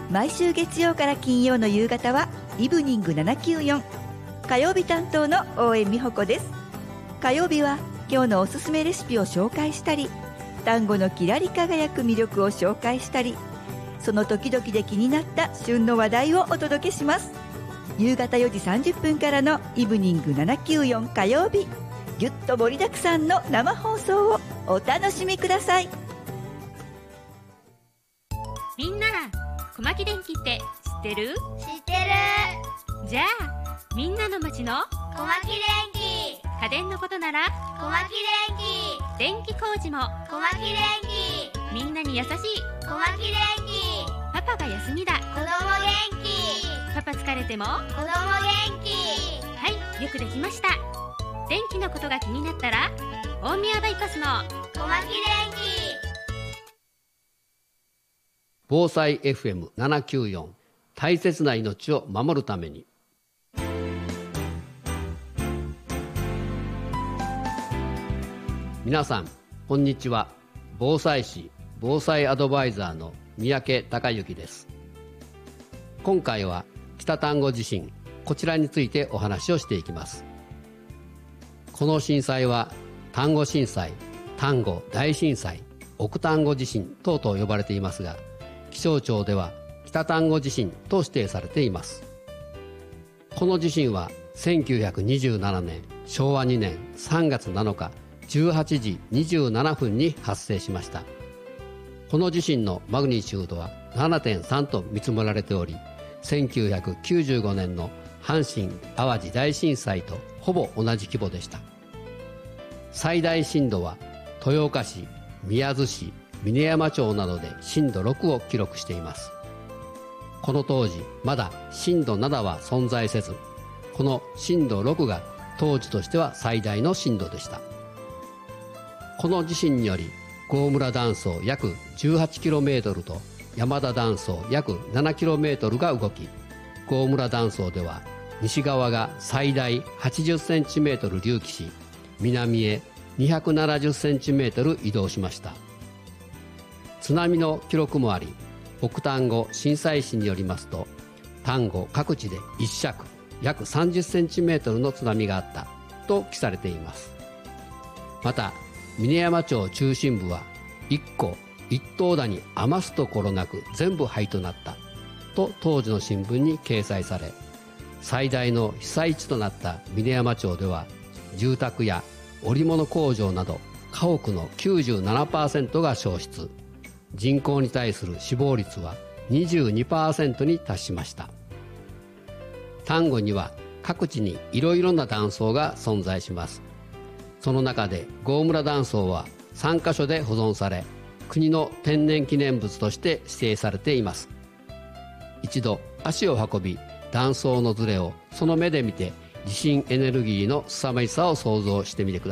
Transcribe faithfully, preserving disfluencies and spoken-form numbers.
毎週月曜から金曜の夕方はイブニングななきゅうよん、火曜日担当の大江美穂子です。火曜日は今日のおすすめレシピを紹介したり、単語のキラリ輝く魅力を紹介したり、その時々で気になった旬の話題をお届けします。夕方よじさんじゅっぷんからのイブニングななきゅうよん火曜日、ぎゅっと盛りだくさんの生放送をお楽しみください。 みんな、小牧電気って知ってる？ 知ってる。 じゃあみんなの町の小牧電気。 家電のことなら小牧電気。 電気工事も小牧電気。 みんなに優しい小牧電気。 パパが休みだ子供元気。 パパ疲れても子供元気。 はい、よくできました。電気のことが気になったら大宮バイパスの小牧電気。 防災 エフエムななきゅうよん、 大切な命を守るために。皆さんこんにちは。防災士防災アドバイザーの三宅孝之です。今回は北丹後地震、こちらについてお話をしていきます。この震災は丹後震災、丹後大震災、奥丹後地震等々呼ばれていますが、気象庁では北丹後地震と指定されています。この地震はせんきゅうひゃくにじゅうななねんしょうわにねんさんがつなのかじゅうはちじにじゅうななふんに発生しました。この地震のマグニチュードは ななてんさん と見積もられており、せんきゅうひゃくきゅうじゅうごねんの阪神・淡路大震災とほぼ同じ規模でした。最大震度は豊岡市、宮津市、峰山町などで震度ろくを記録しています。この当時まだ震度ななは存在せず、この震度ろくが当時としては最大の震度でした。この地震により郷村断層約 じゅうはちキロメートル と山田断層約 ななキロメートル が動き、郷村断層では西側が最大 はちじゅっセンチメートル 隆起し、南へ にひゃくななじゅっセンチメートル 移動しました。津波の記録もあり、奥丹後震災士によりますと、丹後各地で一尺約さんじゅっセンチメートルの津波があったと記されています。また峰山町中心部は一戸一棟田に余すところなく全部灰となったと当時の新聞に掲載され、最大の被災地となった峰山町では住宅や織物工場など家屋の きゅうじゅうななパーセント が焼失、人口に対する死亡率は にじゅうにパーセント に達しました。丹後には各地にいろいろな断層が存在します。その中で郷村断層はさんかしょで保存され、国の天然記念物として指定されています。一度足を運び、断層のずれをその目で見て地震エネルギーの凄まじさを想像してみてください。